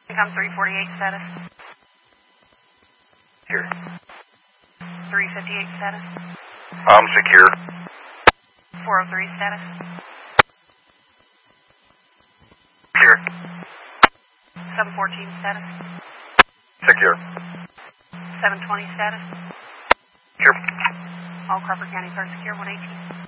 Income 348 status. Here. 358 status. I'm secure. 403 status. Clear. 714 status. Secure. 720 status. Sure. All Crawford County cars secure. 118.